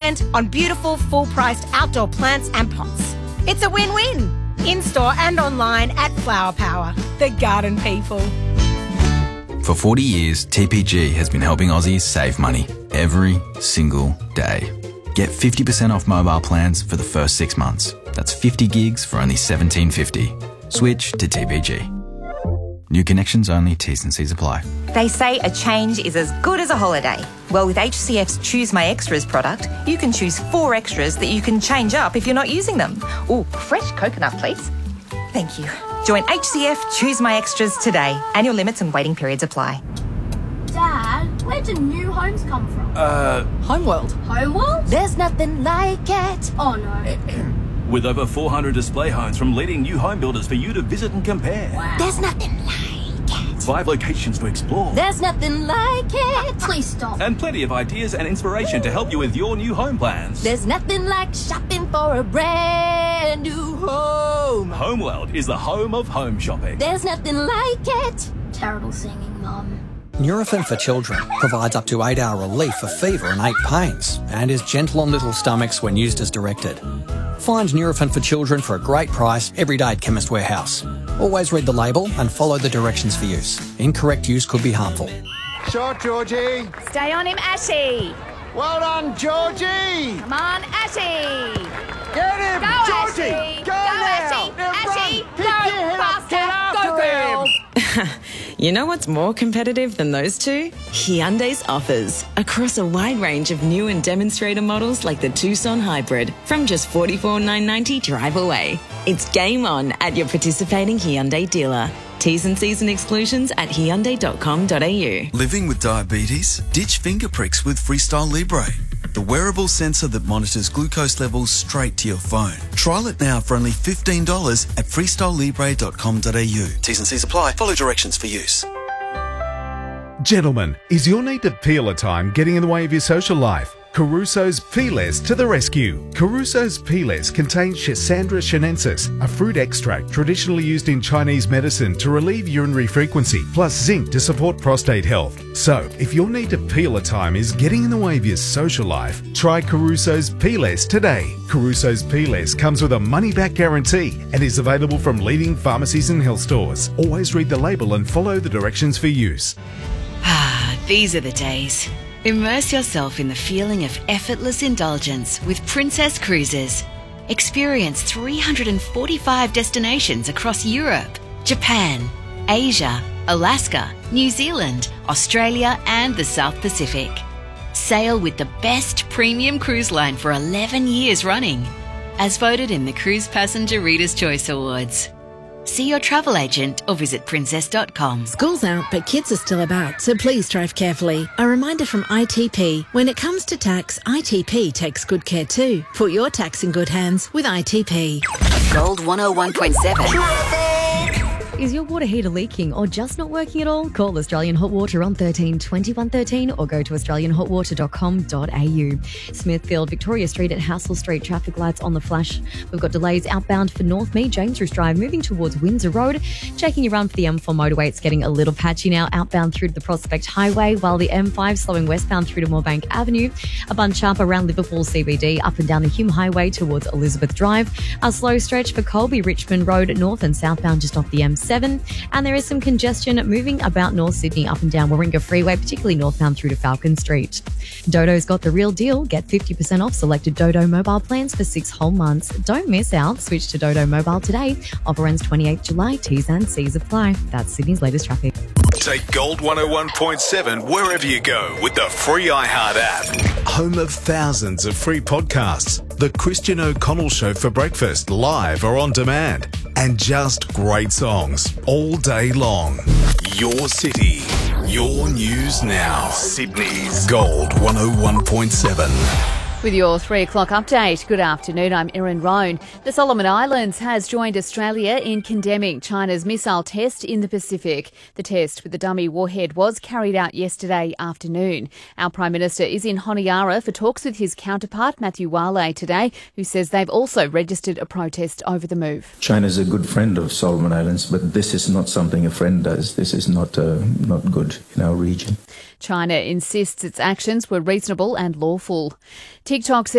spend on beautiful, full-priced outdoor plants and pots. It's a win-win. In-store and online at Flower Power, the garden people. For 40 years, TPG has been helping Aussies save money every single day. Get 50% off mobile plans for the first 6 months. That's 50 gigs for only $17.50. Switch to TPG. New connections only, T's and C's apply. They say a change is as good as a holiday. Well, with HCF's Choose My Extras product, you can choose 4 extras that you can change up if you're not using them. Ooh, fresh coconut, please. Thank you. Join HCF Choose My Extras today. Annual limits and waiting periods apply. Dad, where do new homes come from? Homeworld. Homeworld? There's nothing like it. Oh no. With over 400 display homes from leading new home builders for you to visit and compare. Wow. There's nothing like it. 5 locations to explore. There's nothing like it. Please stop. And plenty of ideas and inspiration to help you with your new home plans. There's nothing like shopping for a brand new home. Homeworld is the home of home shopping. There's nothing like it. Terrible singing, Mum. Nurofen for Children provides up to 8-hour relief for fever and ache pains and is gentle on little stomachs when used as directed. Find Nurofen for Children for a great price every day at Chemist Warehouse. Always read the label and follow the directions for use. Incorrect use could be harmful. Shot, Georgie. Stay on him, Ashy. Well done, Georgie. Come on, Ashy. Get him, Go, Georgie. Ashy. Go Ashy. now. Ashy. Run. Go, Pick your head up. faster. Get after Go, girl. You know what's more competitive than those two? Hyundai's offers. Across a wide range of new and demonstrator models like the Tucson Hybrid from just $44,990 drive away. It's game on at your participating Hyundai dealer. T's and C's and exclusions at hyundai.com.au. Living with diabetes? Ditch finger pricks with Freestyle Libre, the wearable sensor that monitors glucose levels straight to your phone. Trial it now for only $15 at freestylelibre.com.au. T's and C's apply. Follow directions for use. Gentlemen, is your need to peel a time getting in the way of your social life? Caruso's Peelers to the rescue. Caruso's Peelers contain Schisandra chinensis, a fruit extract traditionally used in Chinese medicine to relieve urinary frequency, plus zinc to support prostate health. So, if your need to peel a time is getting in the way of your social life, try Caruso's Peelers today. Caruso's Peelers comes with a money-back guarantee and is available from leading pharmacies and health stores. Always read the label and follow the directions for use. These are the days. Immerse yourself in the feeling of effortless indulgence with Princess Cruises. Experience 345 destinations across Europe, Japan, Asia, Alaska, New Zealand, Australia and the South Pacific. Sail with the best premium cruise line for 11 years running, as voted in the Cruise Passenger Reader's Choice Awards. See your travel agent or visit princess.com. School's out, but kids are still about, so please drive carefully. A reminder from ITP. When it comes to tax, ITP takes good care too. Put your tax in good hands with ITP. Gold 101.7. Is your water heater leaking or just not working at all? Call Australian Hot Water on 13 21 13 or go to australianhotwater.com.au. Smithfield, Victoria Street and Hassel Street, traffic lights on the flash. We've got delays outbound for North Mead, James Roos Drive, moving towards Windsor Road. Checking your run for the M4 motorway, it's getting a little patchy now outbound through to the Prospect Highway, while the M5 slowing westbound through to Moorebank Avenue. A bunch up around Liverpool CBD, up and down the Hume Highway towards Elizabeth Drive. A slow stretch for Colby, Richmond Road, north and southbound just off the M7. And there is some congestion moving about North Sydney up and down Warringah Freeway, particularly northbound through to Falcon Street. Dodo's got the real deal. Get 50% off selected Dodo mobile plans for 6 whole months. Don't miss out. Switch to Dodo mobile today. Offer ends 28th July. T's and C's apply. That's Sydney's latest traffic. Take Gold 101.7 wherever you go with the free iHeart app. Home of thousands of free podcasts. The Christian O'Connell Show for breakfast, live or on demand. And just great songs all day long. Your city, your news now. Sydney's Gold 101.7. With your 3 o'clock update, good afternoon, I'm Erin Roan. The Solomon Islands has joined Australia in condemning China's missile test in the Pacific. The test with the dummy warhead was carried out yesterday afternoon. Our Prime Minister is in Honiara for talks with his counterpart, Matthew Wale, today, who says they've also registered a protest over the move. China is a good friend of Solomon Islands, but this is not something a friend does. This is not good in our region. China insists its actions were reasonable and lawful. TikTok says